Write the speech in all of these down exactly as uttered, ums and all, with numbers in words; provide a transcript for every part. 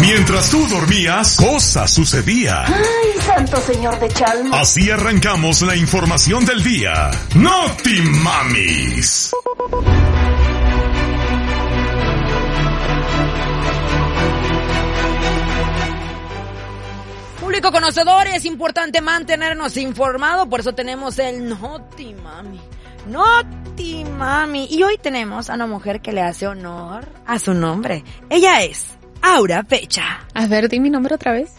Mientras tú dormías, cosas sucedían. ¡Ay, santo señor de Chalma! Así arrancamos la información del día. ¡Noti Mamis! Público conocedor, es importante mantenernos informados, por eso tenemos el Noti Mami. Noti Mami. Y hoy tenemos a una mujer que le hace honor a su nombre. Ella es Aura Pecha. A ver, di mi nombre otra vez.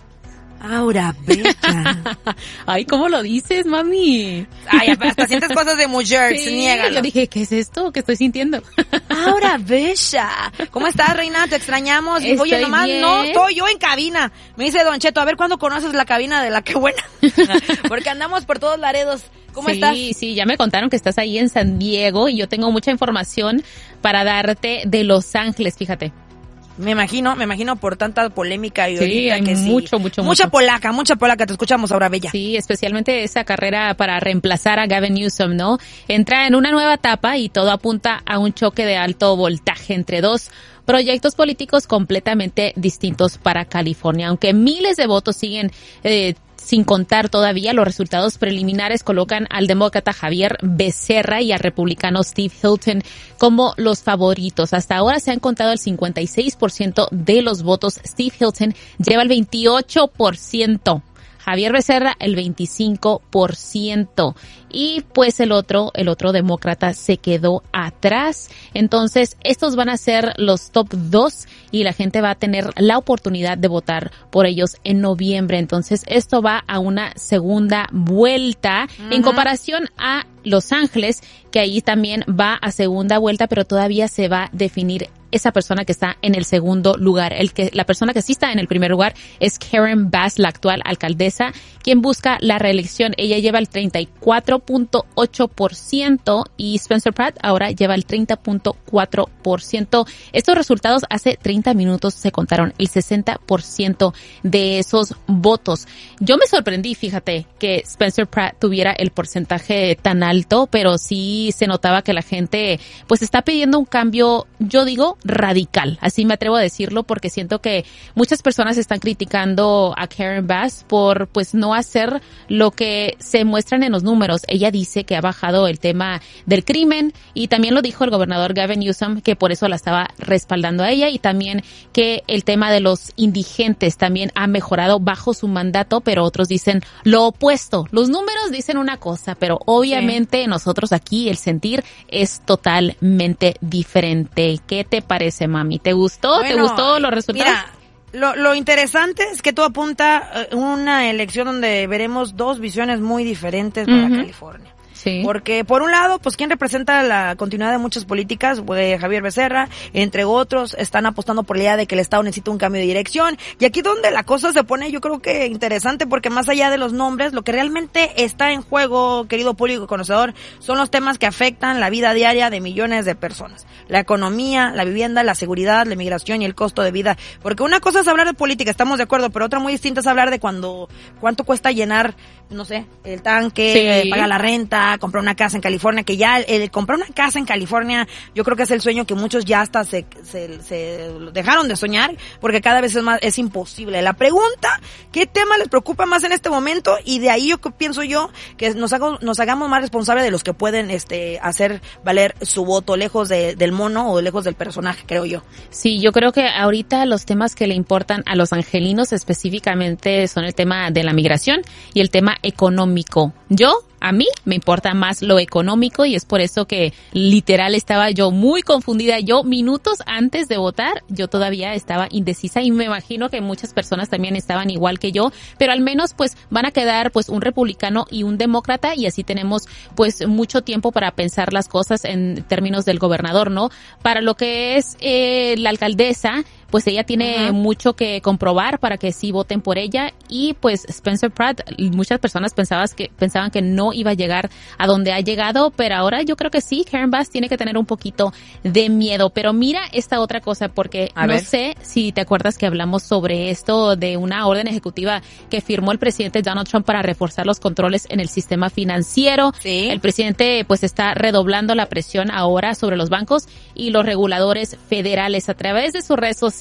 Aura Pecha. Ay, ¿cómo lo dices, mami? Ay, hasta sientes cosas de mujer, sí, niégalo. Yo dije, ¿qué es esto? ¿Qué estoy sintiendo? Aura Pecha. ¿Cómo estás, reina? Te extrañamos. Estoy Oye, nomás bien. no estoy yo en cabina. Me dice Don Cheto, a ver cuándo conoces la cabina de la que buena. Porque andamos por todos Laredos. ¿Cómo sí, estás? Sí, sí, ya me contaron que estás ahí en San Diego y yo tengo mucha información para darte de Los Ángeles, fíjate. Me imagino, me imagino por tanta polémica y sí, hay que mucho, sí. mucho, mucha mucho. polaca, mucha polaca, te escuchamos ahora, Bella. Sí, especialmente esa carrera para reemplazar a Gavin Newsom, ¿no? Entra en una nueva etapa y todo apunta a un choque de alto voltaje entre dos proyectos políticos completamente distintos para California. Aunque miles de votos siguen eh, sin contar todavía, los resultados preliminares colocan al demócrata Javier Becerra y al republicano Steve Hilton como los favoritos. Hasta ahora se han contado el cincuenta y seis por ciento de los votos. Steve Hilton lleva el veintiocho por ciento. Javier Becerra el veinticinco por ciento. Y pues el otro, el otro demócrata se quedó atrás. Entonces, estos van a ser los top dos y la gente va a tener la oportunidad de votar por ellos en noviembre. Entonces, esto va a una segunda vuelta uh-huh. en comparación a Los Ángeles, que ahí también va a segunda vuelta, pero todavía se va a definir esa persona que está en el segundo lugar. El que, la persona que sí está en el primer lugar es Karen Bass, la actual alcaldesa, quien busca la reelección. Ella lleva el treinta y cuatro punto ocho por ciento y Spencer Pratt ahora lleva el treinta punto cuatro por ciento. Estos resultados hace treinta minutos se contaron el sesenta por ciento de esos votos. Yo me sorprendí, fíjate, que Spencer Pratt tuviera el porcentaje tan alto, pero sí se notaba que la gente pues está pidiendo un cambio, yo digo, radical. Así me atrevo a decirlo porque siento que muchas personas están criticando a Karen Bass por pues no hacer lo que se muestran en los números. Ella dice que ha bajado el tema del crimen y también lo dijo el gobernador Gavin Newsom, que por eso la estaba respaldando a ella, y también que el tema de los indigentes también ha mejorado bajo su mandato, pero otros dicen lo opuesto. Los números dicen una cosa, pero obviamente sí. Nosotros aquí el sentir es totalmente diferente. ¿Qué te parece, mami? ¿Te gustó? Bueno, ¿Te gustó los resultados? Mira, Lo, lo interesante es que todo apunta a una elección donde veremos dos visiones muy diferentes para uh-huh. California. Sí. Porque por un lado, pues quien representa la continuidad de muchas políticas, pues, Javier Becerra, entre otros, están apostando por la idea de que el Estado necesita un cambio de dirección. Y aquí donde la cosa se pone, yo creo que interesante, porque más allá de los nombres, lo que realmente está en juego, querido público conocedor, son los temas que afectan la vida diaria de millones de personas. La economía, la vivienda, la seguridad, la inmigración y el costo de vida. Porque una cosa es hablar de política, estamos de acuerdo, pero otra muy distinta es hablar de cuando, cuánto cuesta llenar, no sé, el tanque, sí. pagar la renta, comprar una casa en California, que ya el, el comprar una casa en California yo creo que es el sueño que muchos ya hasta se, se, se dejaron de soñar, porque cada vez es más es imposible. La pregunta, ¿qué tema les preocupa más en este momento? Y de ahí yo pienso yo que nos, hago, nos hagamos más responsables de los que pueden este hacer valer su voto, lejos de, del mono o lejos del personaje, creo yo. Sí, yo creo que ahorita los temas que le importan a los angelinos específicamente son el tema de la migración y el tema económico. Yo A mí me importa más lo económico y es por eso que literal estaba yo muy confundida. Yo minutos antes de votar, yo todavía estaba indecisa y me imagino que muchas personas también estaban igual que yo, pero al menos pues van a quedar pues un republicano y un demócrata y así tenemos pues mucho tiempo para pensar las cosas en términos del gobernador, ¿no? Para lo que es eh, la alcaldesa, pues ella tiene uh-huh. mucho que comprobar para que sí voten por ella y pues Spencer Pratt, muchas personas pensaban que pensaban que no iba a llegar a donde ha llegado, pero ahora yo creo que sí, Karen Bass tiene que tener un poquito de miedo. Pero mira esta otra cosa, porque a no ver. sé si te acuerdas que hablamos sobre esto de una orden ejecutiva que firmó el presidente Donald Trump para reforzar los controles en el sistema financiero. Sí. El presidente pues está redoblando la presión ahora sobre los bancos y los reguladores federales a través de sus redes sociales.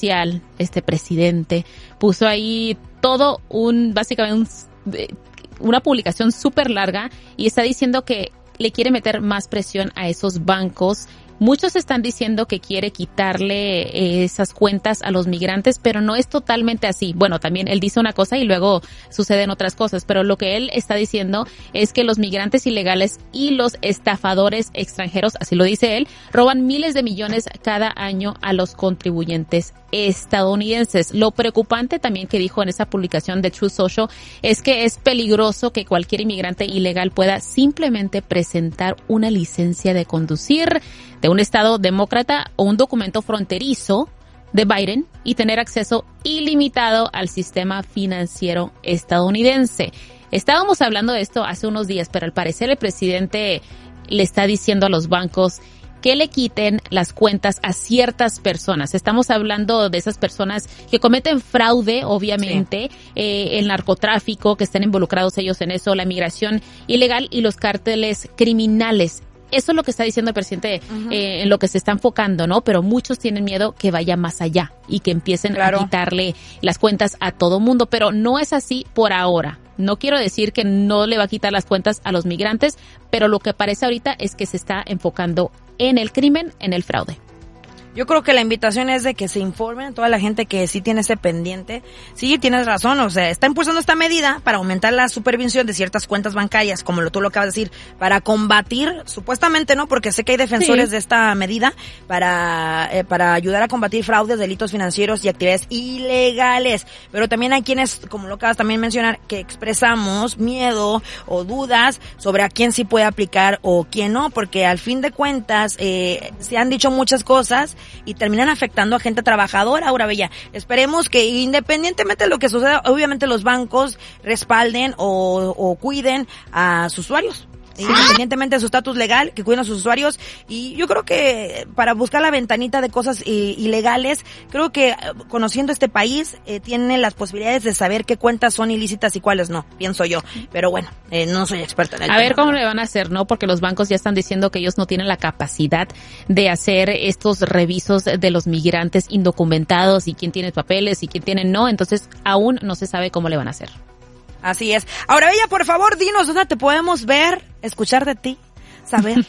social, este presidente, puso ahí todo un, básicamente un, una publicación súper larga y está diciendo que le quiere meter más presión a esos bancos. Muchos están diciendo que quiere quitarle eh, esas cuentas a los migrantes, pero no es totalmente así. Bueno, también él dice una cosa y luego suceden otras cosas, pero lo que él está diciendo es que los migrantes ilegales y los estafadores extranjeros, así lo dice él, roban miles de millones cada año a los contribuyentes estadounidenses. Lo preocupante también que dijo en esa publicación de Truth Social es que es peligroso que cualquier inmigrante ilegal pueda simplemente presentar una licencia de conducir de un estado demócrata o un documento fronterizo de Biden y tener acceso ilimitado al sistema financiero estadounidense. Estábamos hablando de esto hace unos días, pero al parecer el presidente le está diciendo a los bancos que le quiten las cuentas a ciertas personas. Estamos hablando de esas personas que cometen fraude, obviamente, sí. eh, el narcotráfico, que están involucrados ellos en eso, la migración ilegal y los cárteles criminales. Eso es lo que está diciendo el presidente, uh-huh. eh, en lo que se está enfocando, ¿no? Pero muchos tienen miedo que vaya más allá y que empiecen claro. a quitarle las cuentas a todo mundo, pero no es así por ahora. No quiero decir que no le va a quitar las cuentas a los migrantes, pero lo que parece ahorita es que se está enfocando en el crimen, en el fraude. Yo creo que la invitación es de que se informen toda la gente que sí tiene ese pendiente. Sí, tienes razón, o sea, está impulsando esta medida para aumentar la supervisión de ciertas cuentas bancarias, como lo tú lo acabas de decir, para combatir, supuestamente no, porque sé que hay defensores sí. de esta medida, para eh, para ayudar a combatir fraudes, delitos financieros y actividades ilegales. Pero también hay quienes, como lo acabas también de mencionar, que expresamos miedo o dudas sobre a quién sí puede aplicar o quién no, porque al fin de cuentas eh, se han dicho muchas cosas y terminan afectando a gente trabajadora, Aura Bella. Esperemos que independientemente de lo que suceda, obviamente los bancos respalden o, o cuiden a sus usuarios. Independientemente de su estatus legal, que cuiden a sus usuarios. Y yo creo que para buscar la ventanita de cosas eh, ilegales, creo que conociendo este país, eh, tiene las posibilidades de saber qué cuentas son ilícitas y cuáles no, pienso yo. Pero bueno, eh, no soy experta en el A tema. ver cómo le van a hacer, ¿no? Porque los bancos ya están diciendo que ellos no tienen la capacidad de hacer estos revisos de los migrantes indocumentados y quién tiene papeles y quién tiene no. Entonces, aún no se sabe cómo le van a hacer. Así es. Ahora, Bella, por favor, dinos dónde te podemos ver, escuchar de ti, saber.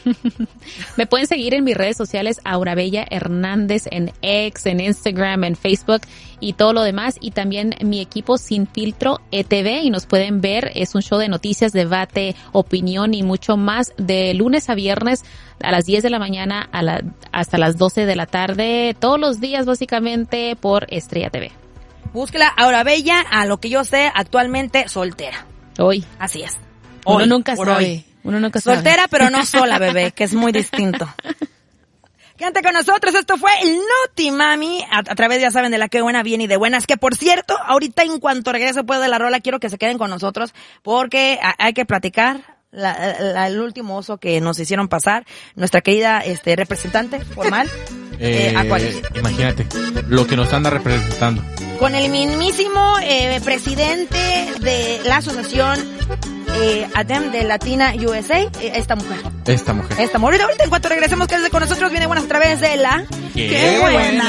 Me pueden seguir en mis redes sociales, Aura Bella Hernández, en X, en Instagram, en Facebook y todo lo demás. Y también mi equipo Sin Filtro E T V, y nos pueden ver. Es un show de noticias, debate, opinión y mucho más de lunes a viernes a las diez de la mañana a la, hasta las doce de la tarde, todos los días básicamente por Estrella T V. Búsquela, Aura Bella, a lo que yo sé, actualmente soltera. Hoy. Así es. Uno Hoy, nunca sabe. Hoy. Uno nunca sabe. Soltera, pero no sola, bebé, que es muy distinto. Quédate con nosotros, esto fue el Noti Mami, a, a través, ya saben, de la que buena viene y de buenas, que por cierto, ahorita en cuanto regrese después de la rola, quiero que se queden con nosotros, porque a, hay que platicar la, la, el último oso que nos hicieron pasar, nuestra querida este representante formal, eh, eh, Aqualis. Imagínate, lo que nos anda representando. Con el mismísimo eh, presidente de la asociación eh, A D E M de Latina U S A, eh, esta mujer. Esta mujer. Esta mujer. Ahorita en cuanto regresemos, quédese con nosotros, viene buenas a través de la... ¡Qué, ¡Qué buena! buena.